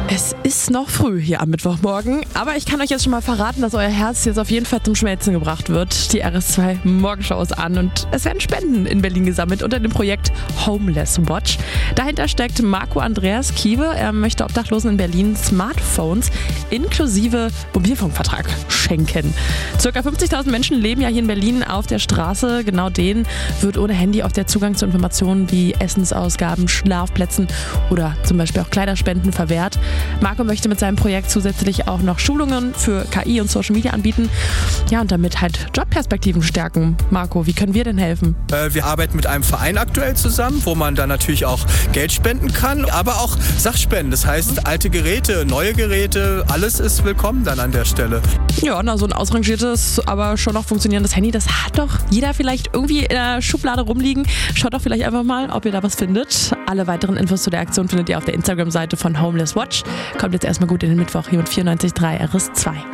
Es ist noch früh hier am Mittwochmorgen, aber ich kann euch jetzt schon mal verraten, dass euer Herz jetzt auf jeden Fall zum Schmelzen gebracht wird. Die RS2 Morgenschau ist an und es werden Spenden in Berlin gesammelt unter dem Projekt Homeless Watch. Dahinter steckt Marco Andreas Kiewe. Er möchte Obdachlosen in Berlin Smartphones inklusive Mobilfunkvertrag schenken. Circa 50.000 Menschen leben ja hier in Berlin auf der Straße. Genau denen wird ohne Handy auch der Zugang zu Informationen wie Essensausgaben, Schlafplätzen oder zum Beispiel auch Kleiderspenden verwehrt. Marco möchte mit seinem Projekt zusätzlich auch noch Schulungen für KI und Social Media anbieten. Ja, und damit halt Jobperspektiven stärken. Marco, wie können wir denn helfen? Wir arbeiten mit einem Verein aktuell zusammen, wo man dann natürlich auch Geld spenden kann, aber auch Sachspenden. Das heißt, alte Geräte, neue Geräte, alles ist willkommen dann an der Stelle. Ja, na, so ein ausrangiertes, aber schon noch funktionierendes Handy, das hat doch jeder vielleicht irgendwie in der Schublade rumliegen. Schaut doch vielleicht einfach mal, ob ihr da was findet. Alle weiteren Infos zu der Aktion findet ihr auf der Instagram-Seite von Homeless Watch. Kommt jetzt erstmal gut in den Mittwoch hier mit 94.3 RS2.